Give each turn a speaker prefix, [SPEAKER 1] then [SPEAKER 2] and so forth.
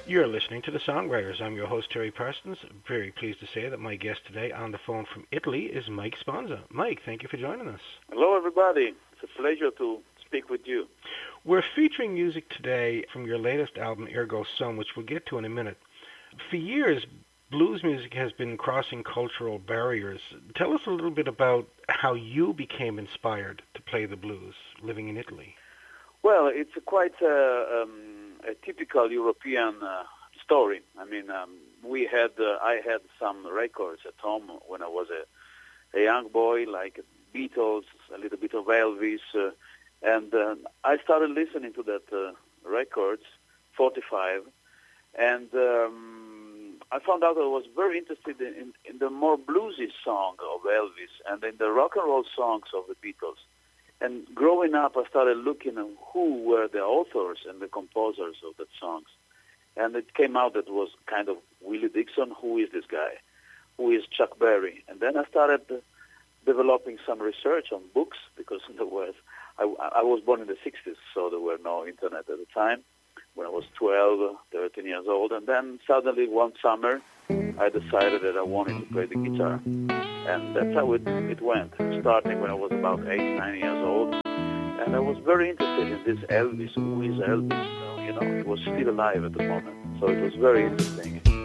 [SPEAKER 1] You're listening to The Songwriters. I'm your host, Terry Parsons. Very pleased to say that my guest today on the phone from Italy is Mike Sponza. Mike, thank you for joining us.
[SPEAKER 2] Hello, everybody. It's a pleasure to speak with you.
[SPEAKER 1] We're featuring music today from your latest album, Ergo Sum, which we'll get to in a minute. For years, blues music has been crossing cultural barriers. Tell us a little bit about how you became inspired to play the blues, living in Italy.
[SPEAKER 2] Well, it's quite a typical European story. I mean, I had some records at home when I was a young boy, like Beatles, a little bit of Elvis, and I started listening to that records, 45, and I found out I was very interested in the more bluesy song of Elvis and in the rock and roll songs of the Beatles. And growing up, I started looking at who were the authors and the composers of the songs. And it came out that it was kind of Willie Dixon. Who is this guy? Who is Chuck Berry? And then I started developing some research on books because I was born in the 60s, so there were no internet at the time, when I was 12, 13 years old. And then suddenly one summer, I decided that I wanted to play the guitar. And that's how it went, starting when I was about 8, 9 years old. And I was very interested in this Elvis. Who is Elvis? He was still alive at the moment. So it was very interesting.